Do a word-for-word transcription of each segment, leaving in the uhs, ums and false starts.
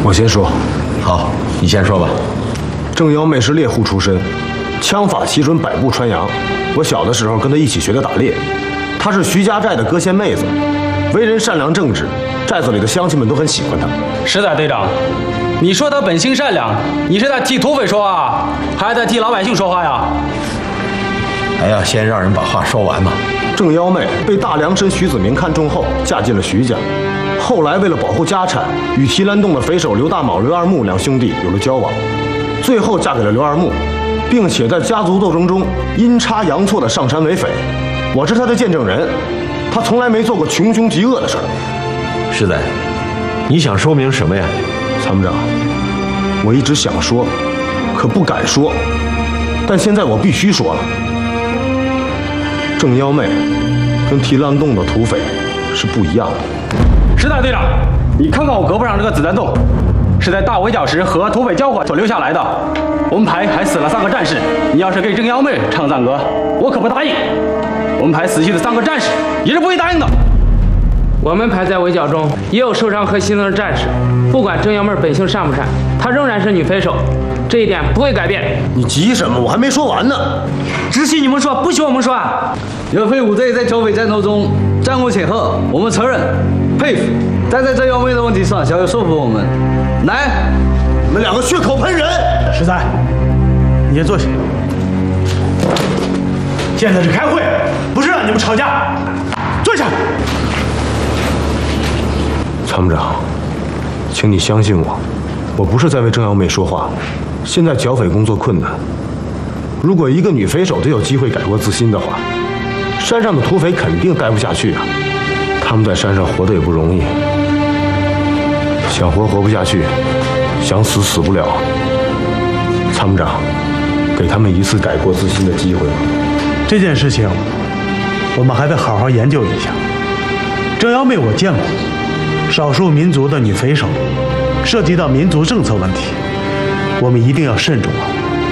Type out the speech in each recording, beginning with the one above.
我先说。 好，你先说吧。 郑幺妹是猎户出身，枪法奇准，百步穿杨。我小的时候跟她一起学的打猎。她是徐家寨的歌仙妹子，为人善良正直，寨子里的乡亲们都很喜欢她。 是的，队长，你说她本性善良，你是在替土匪说话，还是在替老百姓说话呀？ 还要先让人把话说完嘛。 郑幺妹被大梁绅徐子明看中后，嫁进了徐家。后来为了保护家产，与提篮洞的匪首刘大卯、刘二木两兄弟有了交往，最后嫁给了刘二木，并且在家族斗争中阴差阳错的上山为匪。我是他的见证人，他从来没做过穷凶极恶的事儿。 是的，你想说明什么呀？ 参谋长，我一直想说，可不敢说，但现在我必须说了。郑幺妹跟提篮洞的土匪是不一样的。 是的，队长，你看看我胳膊上这个子弹洞，是在大围剿时和土匪交火所留下来的。我们排还死了三个战士，你要是给郑幺妹唱赞歌，我可不答应。我们排死去的三个战士也是不会答应的。 我们排在围剿中也有受伤和牺牲的战士，不管郑幺妹本性善不善，她仍然是女匪首，这一点不会改变。 你急什么？我还没说完呢。 只许你们说，不许我们说啊！ 有飞虎队在剿匪战斗中战无显赫，我们承认、佩服，但在郑幺妹的问题上想要说服我们，来， 你们两个血口喷人！ 十三，你先坐下。现在是开会，不是让你们吵架。坐下。 参谋长，请你相信我，我不是在为郑幺妹说话。现在剿匪工作困难，如果一个女匪首都有机会改过自新的话，山上的土匪肯定待不下去啊！他们在山上活得也不容易，想活活不下去，想死死不了。参谋长，给他们一次改过自新的机会吧。 这件事情，我们还得好好研究一下。郑幺妹我见过，少数民族的女匪首，涉及到民族政策问题，我们一定要慎重啊。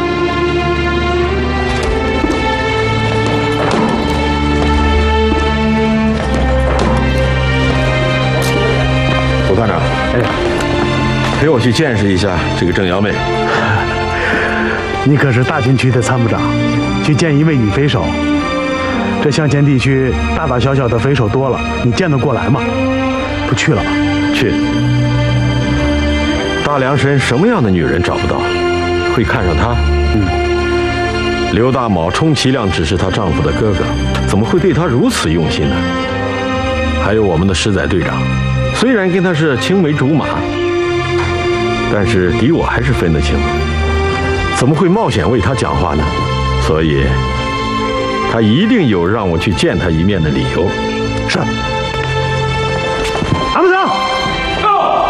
胡团长，哎，陪我去见识一下这个郑幺妹。 你可是大军区的参谋长，去见一位女匪首，这向前地区大大小小的匪首多了，你见得过来吗？不去了吧？ 去。大梁山什么样的女人找不到，会看上她？嗯。刘大卯、充其量只是她丈夫的哥哥，怎么会对她如此用心呢？还有我们的石仔队长，虽然跟他是青梅竹马，但是敌我还是分得清。怎么会冒险为他讲话呢？所以，他一定有让我去见他一面的理由。 是。参谋长，到。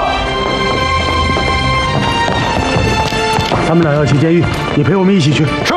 参谋长要去监狱，你陪我们一起去。 是。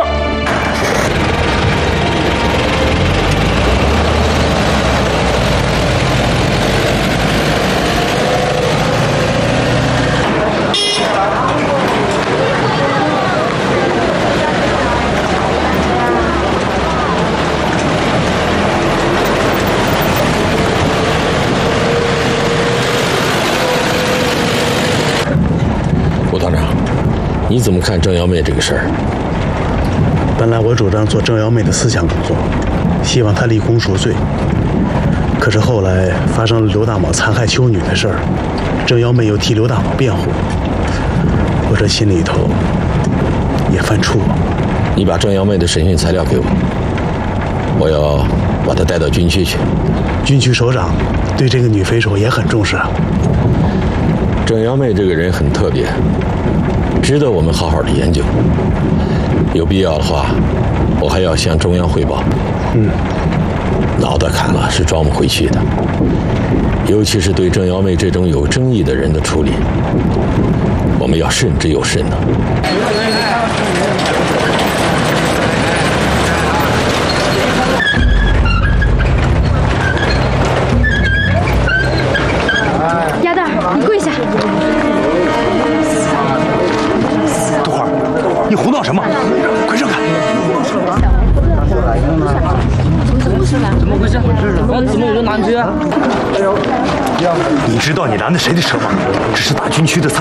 你怎么看郑幺妹这个事儿？ 本来我主张做郑幺妹的思想工作，希望她立功赎罪。可是后来发生了刘大卯残害囚女的事儿，郑幺妹又替刘大卯辩护，我这心里头也犯怵了。 你把郑幺妹的审讯材料给我，我要把她带到军区去。 军区首长对这个女匪首也很重视啊。 郑幺妹这个人很特别，值得我们好好的研究。有必要的话，我还要向中央汇报。 嗯， 脑袋砍了是装不回去的，尤其是对郑幺妹这种有争议的人的处理，我们要慎之又慎呢。 鸭蛋，你跪下。 杜花，你胡闹什么？快让开！ 怎么回事？那怎么有人拦车啊？ 你知道你拦的谁的车吗？这是大军区的参。